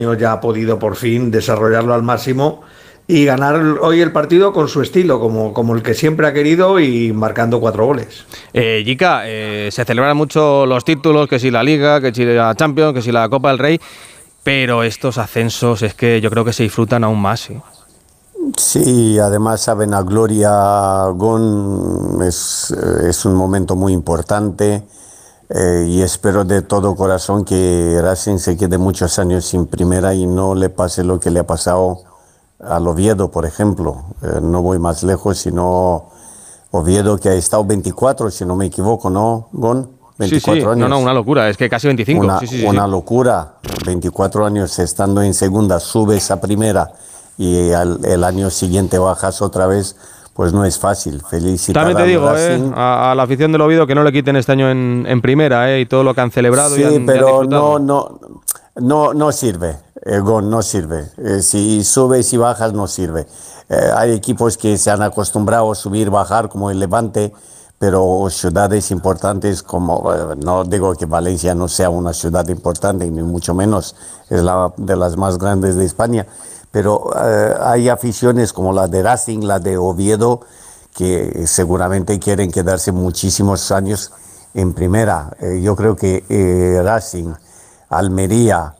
ya ha podido por fin desarrollarlo al máximo y ganar hoy el partido con su estilo, como el que siempre ha querido y marcando 4 goles. Jica, se celebran mucho los títulos, que si la Liga, que si la Champions, que si la Copa del Rey, pero estos ascensos es que yo creo que se disfrutan aún más, ¿sí? Sí, además saben a gloria, Gon, es un momento muy importante. Y espero de todo corazón que Racing se quede muchos años sin primera y no le pase lo que le ha pasado al Oviedo, por ejemplo. No voy más lejos, sino Oviedo, que ha estado 24, si no me equivoco, ¿no, Gon? 24 años. No, una locura, es que casi 25. Una locura, 24 años estando en segunda, subes a primera y el año siguiente bajas otra vez. Pues no es fácil. Felicitar también te digo, a la afición del Oviedo que no le quiten este año en primera, y todo lo que han celebrado. Sí, y han pero no sirve, Gon, no sirve. Si subes y bajas no sirve. Hay equipos que se han acostumbrado a subir, bajar, como el Levante, pero ciudades importantes como, no digo que Valencia no sea una ciudad importante, ni mucho menos, es la de las más grandes de España. Pero hay aficiones como la de Racing, la de Oviedo, que seguramente quieren quedarse muchísimos años en primera. Yo creo que Racing, Almería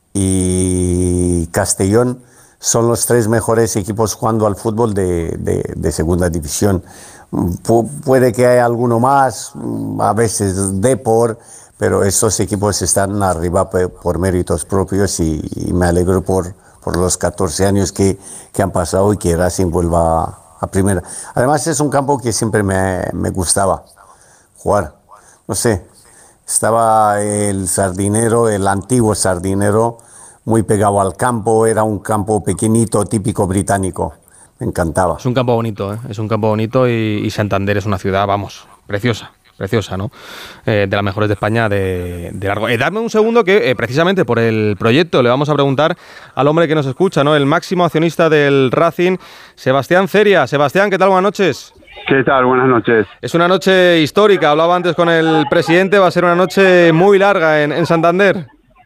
y Castellón son los 3 mejores equipos jugando al fútbol de segunda división. Puede que haya alguno más, a veces Depor, pero estos equipos están arriba por méritos propios y me alegro por los 14 años que han pasado y que Racing vuelva a primera. Además es un campo que siempre me gustaba jugar. No sé, estaba el Sardinero, el antiguo Sardinero, muy pegado al campo, era un campo pequeñito, típico británico. Me encantaba. Es un campo bonito, es un campo bonito y Santander es una ciudad, vamos, preciosa, ¿no? De las mejores de España de largo. Dame un segundo que precisamente por el proyecto le vamos a preguntar al hombre que nos escucha, ¿no? El máximo accionista del Racing, Sebastián Ceria. Sebastián, ¿qué tal? Buenas noches. ¿Qué tal? Buenas noches. Es una noche histórica, hablaba antes con el presidente, va a ser una noche muy larga en Santander.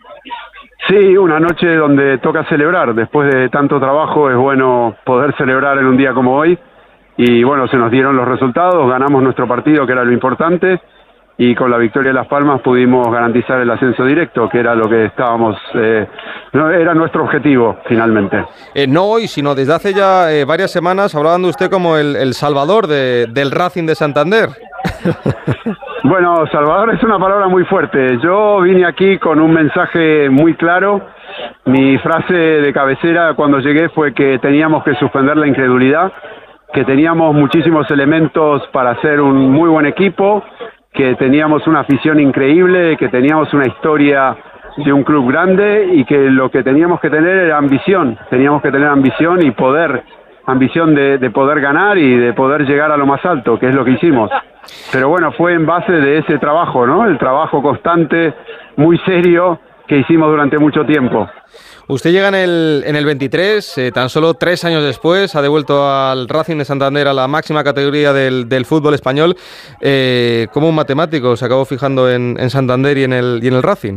Sí, una noche donde toca celebrar. Después de tanto trabajo es bueno poder celebrar en un día como hoy. Y bueno, se nos dieron los resultados, ganamos nuestro partido, que era lo importante, y con la victoria de Las Palmas pudimos garantizar el ascenso directo, que era lo que estábamos, era nuestro objetivo finalmente. No hoy, sino desde hace ya varias semanas, hablaban de usted como el salvador del Racing de Santander. Bueno, salvador es una palabra muy fuerte. Yo vine aquí con un mensaje muy claro. Mi frase de cabecera cuando llegué fue que teníamos que suspender la incredulidad, que teníamos muchísimos elementos para hacer un muy buen equipo, que teníamos una afición increíble, que teníamos una historia de un club grande y que lo que teníamos que tener era ambición. Teníamos que tener ambición y ambición de poder ganar y de poder llegar a lo más alto, que es lo que hicimos. Pero bueno, fue en base de ese trabajo, ¿no? El trabajo constante, muy serio, que hicimos durante mucho tiempo. Usted llega en el 23, tan solo 3 años después, ha devuelto al Racing de Santander a la máxima categoría del fútbol español. ¿Cómo un matemático se acabó fijando en Santander y en el Racing?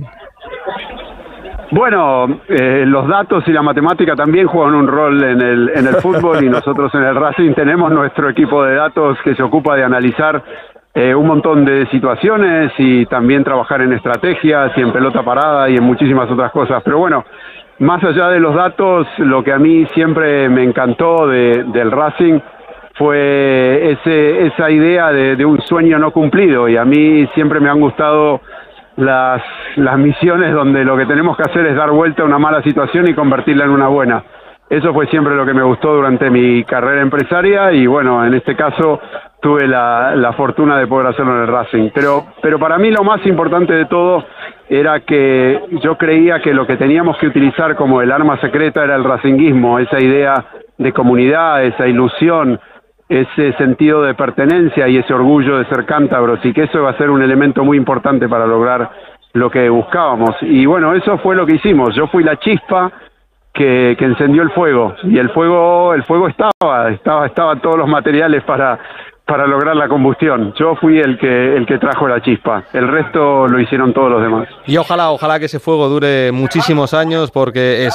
Bueno, los datos y la matemática también juegan un rol en el fútbol y nosotros en el Racing tenemos nuestro equipo de datos que se ocupa de analizar un montón de situaciones y también trabajar en estrategias y en pelota parada y en muchísimas otras cosas. Pero bueno, más allá de los datos, lo que a mí siempre me encantó del Racing fue esa idea de un sueño no cumplido, y a mí siempre me han gustado las misiones donde lo que tenemos que hacer es dar vuelta a una mala situación y convertirla en una buena. Eso fue siempre lo que me gustó durante mi carrera empresaria y bueno, en este caso tuve la fortuna de poder hacerlo en el Racing. Pero para mí lo más importante de todo era que yo creía que lo que teníamos que utilizar como el arma secreta era el racinguismo, esa idea de comunidad, esa ilusión, ese sentido de pertenencia y ese orgullo de ser cántabros, y que eso va a ser un elemento muy importante para lograr lo que buscábamos. Y bueno, eso fue lo que hicimos. Yo fui la chispa que encendió el fuego, y el fuego estaba todos los materiales para para lograr la combustión. Yo fui el que trajo la chispa. El resto lo hicieron todos los demás. Y ojalá que ese fuego dure muchísimos años, porque